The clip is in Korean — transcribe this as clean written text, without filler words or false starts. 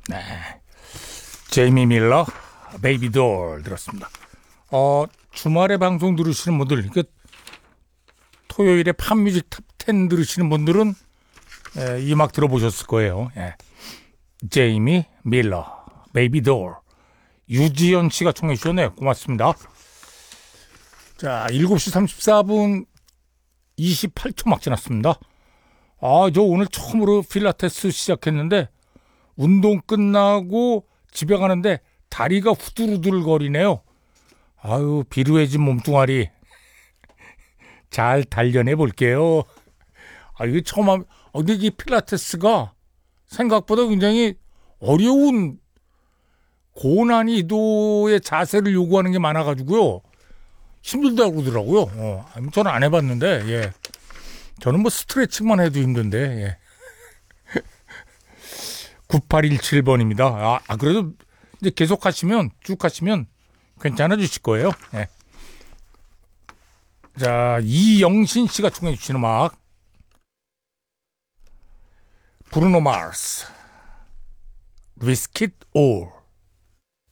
네, 제이미 밀러, 베이비 돌 들었습니다. 주말에 방송 들으시는 분들, 토요일에 팝뮤직 탑10 들으시는 분들은 이 음악 들어보셨을 거예요. 제이미 밀러, 베이비 돌. 유지연 씨가 청해 주셨네요. 고맙습니다. 자, 7시 34분 28초 막 지났습니다. 저 오늘 처음으로 필라테스 시작했는데 운동 끝나고 집에 가는데 다리가 후들후들 거리네요. 비루해진 몸뚱아리 잘 단련해 볼게요. 이게 처음 근데 이 필라테스가 생각보다 굉장히 어려운 고난이도의 자세를 요구하는 게 많아가지고요. 힘들다고 그러더라고요. 저는 안 해봤는데, 저는 뭐 스트레칭만 해도 힘든데, 9817번입니다. 그래도 이제 계속 하시면, 쭉 하시면 괜찮아지실 거예요. 자, 이영신 씨가 청해 주신 음악. 브루노 마스, Risk It All.